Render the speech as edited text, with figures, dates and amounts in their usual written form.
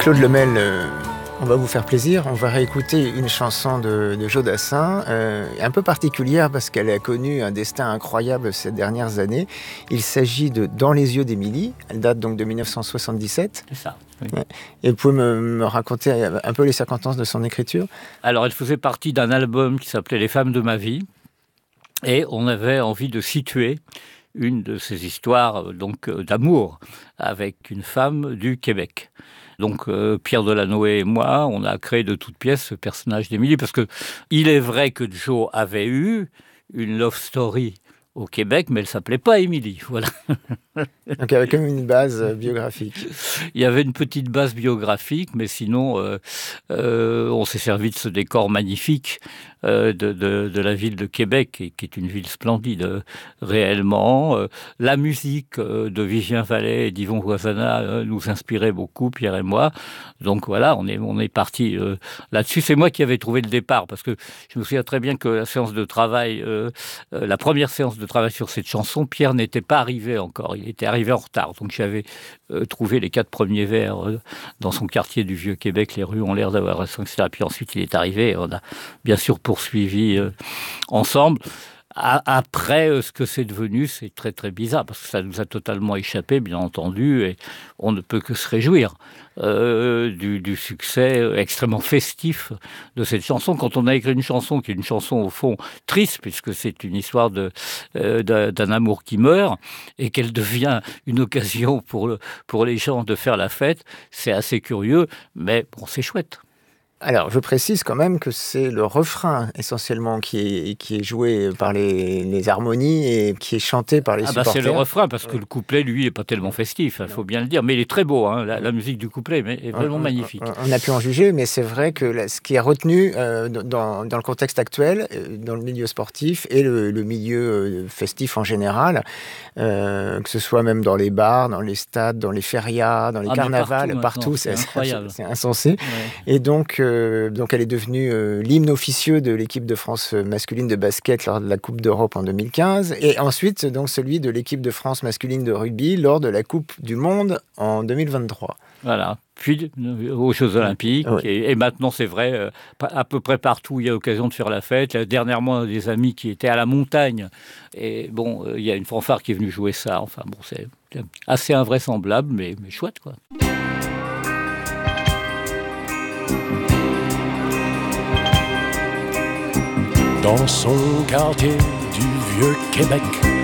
Claude Lemel, on va vous faire plaisir. On va réécouter une chanson de Joe Dassin, un peu particulière parce qu'elle a connu un destin incroyable ces dernières années. Il s'agit de Dans les yeux d'Émilie. Elle date donc de 1977. C'est ça. Oui. Et vous pouvez me raconter un peu les circonstances de son écriture? Alors, elle faisait partie d'un album qui s'appelait Les femmes de ma vie. Et on avait envie de situer une de ces histoires d'amour avec une femme du Québec. Donc Pierre Delanoë et moi, on a créé de toutes pièces ce personnage d'Émilie, parce que il est vrai que Joe avait eu une love story au Québec, mais elle s'appelait pas Émilie, voilà. Donc il y avait quand même une base biographique. Il y avait une petite base biographique, mais sinon, on s'est servi de ce décor magnifique de la ville de Québec, qui est une ville splendide, réellement. La musique de Vivien Vallet et d'Yvon Voisana nous inspirait beaucoup, Pierre et moi. Donc voilà, on est parti là-dessus. C'est moi qui avais trouvé le départ, parce que je me souviens très bien que la séance de travail, la première séance de travail sur cette chanson, Pierre n'était pas arrivé encore. Il était arrivé en retard. Donc j'avais trouvé les 4 premiers vers dans son quartier du Vieux-Québec. Les rues ont l'air d'avoir raison, etc. Puis ensuite, il est arrivé. Et on a bien sûr poursuivi ensemble. Après, ce que c'est devenu, c'est très très bizarre, parce que ça nous a totalement échappé, bien entendu, et on ne peut que se réjouir du succès extrêmement festif de cette chanson. Quand on a écrit une chanson qui est une chanson au fond triste, puisque c'est une histoire d'un amour qui meurt, et qu'elle devient une occasion pour les gens de faire la fête, c'est assez curieux, mais bon, c'est chouette. Alors, je précise quand même que c'est le refrain essentiellement qui est joué par les harmonies et qui est chanté par les supporters. C'est le refrain, parce que le couplet, lui, n'est pas tellement festif, il faut bien le dire. Mais il est très beau, hein, la musique du couplet est vraiment magnifique. On a pu en juger, mais c'est vrai que ce qui est retenu dans le contexte actuel, dans le milieu sportif et le milieu festif en général, que ce soit même dans les bars, dans les stades, dans les férias, dans les carnavals, partout c'est incroyable. C'est insensé. Ouais. Et donc elle est devenue l'hymne officieux de l'équipe de France masculine de basket lors de la Coupe d'Europe en 2015, et ensuite donc celui de l'équipe de France masculine de rugby lors de la Coupe du Monde en 2023. Voilà. Puis aux Jeux Olympiques, oui. Et maintenant c'est vrai, à peu près partout il y a l'occasion de faire la fête. Dernièrement, des amis qui étaient à la montagne, et bon, il y a une fanfare qui est venue jouer ça. Enfin bon, c'est assez invraisemblable, mais chouette, quoi. Dans son quartier du Vieux-Québec,